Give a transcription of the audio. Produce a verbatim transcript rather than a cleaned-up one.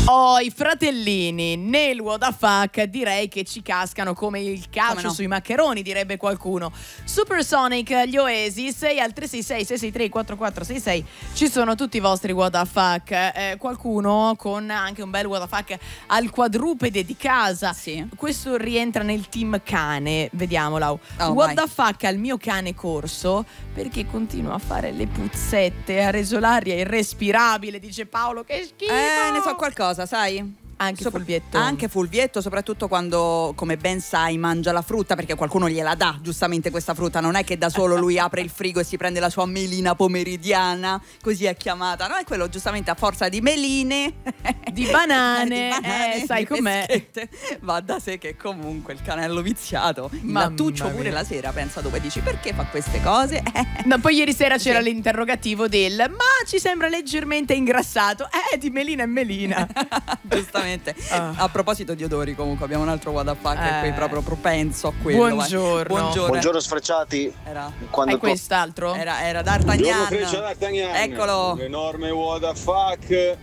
Oh, i fratellini nel What the Fuck direi che ci cascano come il calcio no? sui maccheroni, direbbe qualcuno. Supersonic, gli Oasis e al tre sei sei sei sei tre quattro quattro sei sei ci sono tutti i vostri What the Fuck. Eh, qualcuno con anche un bel What the Fuck al quadrupede di casa. Sì. Questo rientra nel team cane, vediamola. Oh, What vai. the Fuck al mio cane corso perché continua a fare le puzzette, ha reso l'aria irrespirabile, dice Paolo, che schifo. Eh, ne so qualcosa, sai? Anche Sopra- Fulvietto. Anche Fulvietto, soprattutto quando, come ben sai, mangia la frutta, perché qualcuno gliela dà giustamente questa frutta. Non è che da solo lui apre il frigo e si prende la sua melina pomeridiana, così è chiamata, no? È quello giustamente a forza di meline, Di banane, di banane, eh, sai di com'è. peschette. Va da sé che comunque il canello viziato, il Mamma lattuccio pure mia. la sera, pensa dove dici perché fa queste cose? No, poi ieri sera c'era Sì. l'interrogativo del ma ci sembra leggermente ingrassato. Eh, di melina e melina. Giustamente. Ah. A proposito di odori, comunque abbiamo un altro what the fuck che Eh. è qui proprio propenso a quello. vai. Buongiorno. Buongiorno. Buongiorno sfrecciati. Era, Quando È quest'altro? era, era Buongiorno D'Artagnan. Freccia D'Artagnan. Eccolo. Un enorme what the fuck